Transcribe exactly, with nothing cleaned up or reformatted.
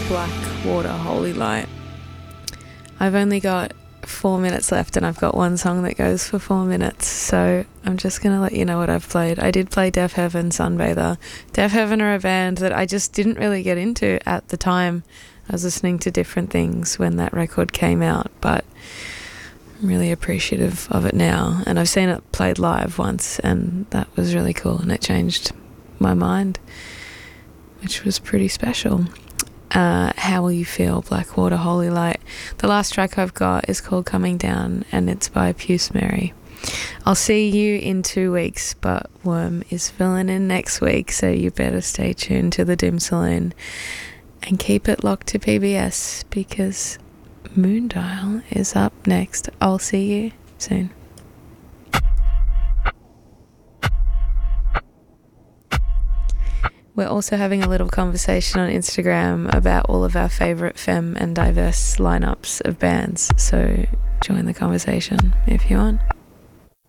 Blackwater Holy Light. I've only got four minutes left and I've got one song that goes for four minutes, so I'm just going to let you know what I've played. I did play Deafheaven, Sunbather. Deafheaven are a band that I just didn't really get into at the time. I was listening to different things when that record came out, but I'm really appreciative of it now, and I've seen it played live once and that was really cool and it changed my mind, which was pretty special. Uh, How Will You Feel, Blackwater Holy Light. The last track I've got is called Coming Down and it's by Puce Mary. I'll see you in two weeks, but Worm is filling in next week, so you better stay tuned to the Dim Saloon and keep it locked to P B S because Moondial is up next. I'll see you soon. We're also having a little conversation on Instagram about all of our favourite femme and diverse lineups of bands, so join the conversation if you want.